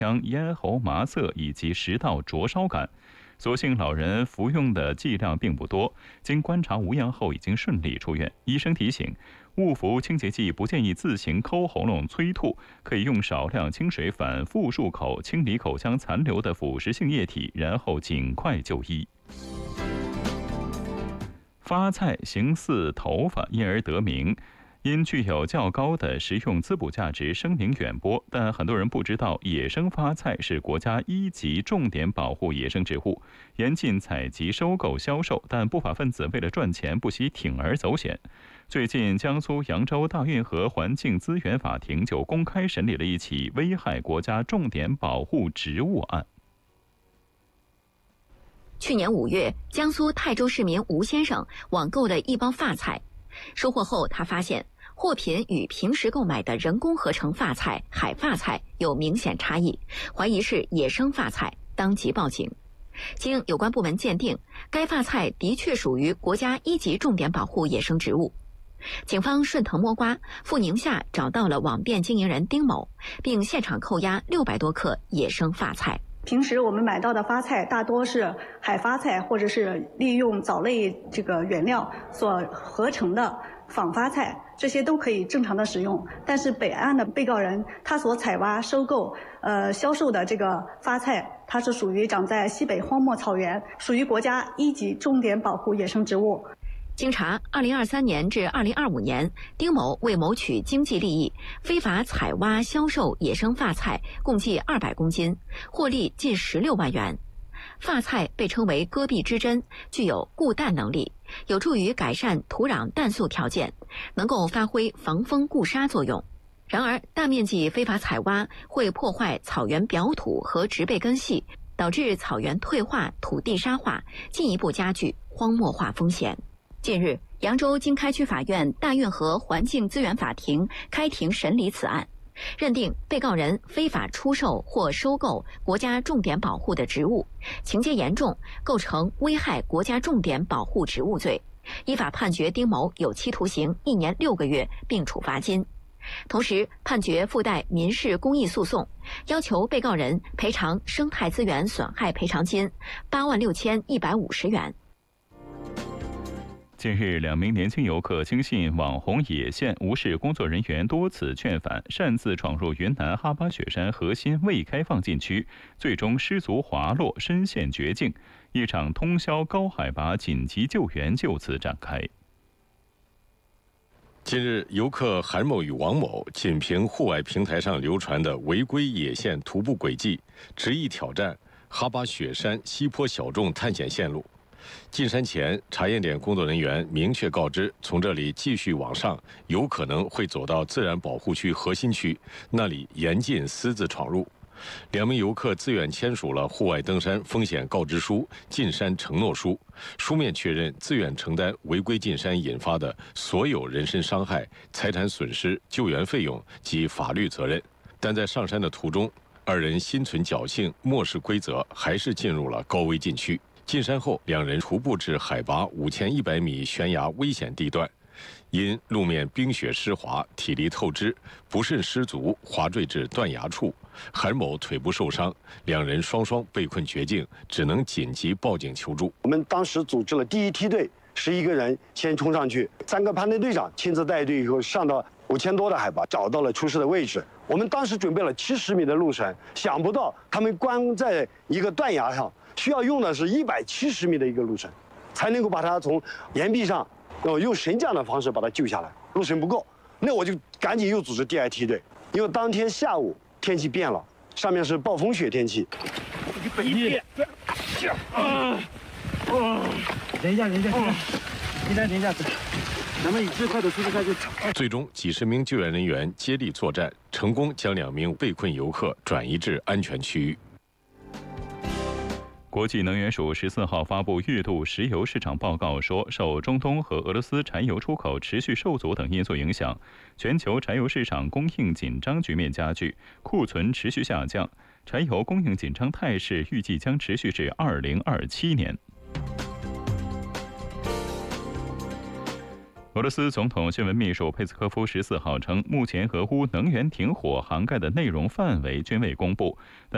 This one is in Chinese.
腔、咽喉麻涩以及食道灼烧感。所幸老人服用的剂量并不多，经观察无恙后已经顺利出院。医生提醒，误服清洁剂不建议自行抠喉咙催吐，可以用少量清水反复漱口，清理口腔残留的腐蚀性液体，然后尽快就医。发菜形似头发，因而得名。因具有较高的食用滋补价值，声名远播。但很多人不知道，野生发菜是国家1级重点保护野生植物，严禁采集、收购、销售。但不法分子为了赚钱，不惜铤而走险。最近，江苏扬州大运河环境资源法庭就公开审理了一起危害国家重点保护植物案。 去年5月，江苏泰州市民吴先生网购了一包发菜，收货后他发现货品与平时购买的人工合成发菜海发菜有明显差异，怀疑是野生发菜，当即报警。经有关部门鉴定，该发菜的确属于国家1级重点保护野生植物。警方顺藤摸瓜，赴宁夏找到了网店经营人丁某，并现场扣押600多克野生发菜。 平时我们买到的发菜大多是海发菜，或者是利用藻类这个原料所合成的仿发菜，这些都可以正常的使用。但是本案的被告人他所采挖、收购、销售的这个发菜，它是属于长在西北荒漠草原，属于国家1级重点保护野生植物。 经查，2023年至2025年，丁某为谋取经济利益，非法采挖、销售野生发菜共计200公斤，获利近16万元。发菜被称为戈壁之珍，具有固氮能力，有助于改善土壤氮素条件，能够发挥防风固沙作用。然而，大面积非法采挖会破坏草原表土和植被根系，导致草原退化、土地沙化，进一步加剧荒漠化风险。近日，扬州经开区法院大运河环境资源法庭开庭审理此案，认定被告人非法出售或收购国家重点保护的植物，情节严重，构成危害国家重点保护植物罪，依法判决丁某有期徒刑1年6个月，并处罚金。同时，判决附带民事公益诉讼，要求被告人赔偿生态资源损害赔偿金86150元。 近日，2名年轻游客轻信网红野线，无视工作人员多次劝返，擅自闯入云南哈巴雪山核心未开放禁区，最终失足滑落，身陷绝境。一场通宵高海拔紧急救援就此展开。 近日，游客韩某与王某仅凭户外平台上流传的违规野线徒步轨迹，执意挑战哈巴雪山西坡小众探险线路。进山前，查验点工作人员明确告知，从这里继续往上，有可能会走到自然保护区核心区，那里严禁私自闯入。2名游客自愿签署了户外登山风险告知书、进山承诺书，书面确认自愿承担违规进山引发的所有人身伤害、财产损失、救援费用及法律责任。但在上山的途中，2人心存侥幸，漠视规则，还是进入了高危禁区。进山后，2人徒步至海拔5100米悬崖危险地段，因路面冰雪湿滑，体力透支，不慎失足滑坠至断崖处。韩某腿部受伤，2人双双被困绝境，只能紧急报警求助。 我们当时组织了第1梯队11个人先冲上去，3个攀登队长亲自带队以后上到5000多的海拔，找到了出事的位置。我们当时准备了70米的路绳，想不到他们关在一个断崖上。需要用的是170米的一个路绳，才能够把它从岩壁上，用绳降的方式把它救下来。路绳不够，那我就赶紧又组织第2梯队，因为当天下午天气变了，上面是暴风雪天气。 等一下，停下，咱们以最快的速度下去。 最终，几十名救援人员接力作战，成功将2名被困游客转移至安全区域。 国际能源署14号发布月度石油市场报告说，受中东和俄罗斯柴油出口持续受阻等因素影响，全球柴油市场供应紧张局面加剧，库存持续下降，柴油供应紧张态势预计将持续至2027年。俄罗斯总统新闻秘书佩斯科夫14号称，目前俄乌能源停火涵盖的内容范围均未公布，但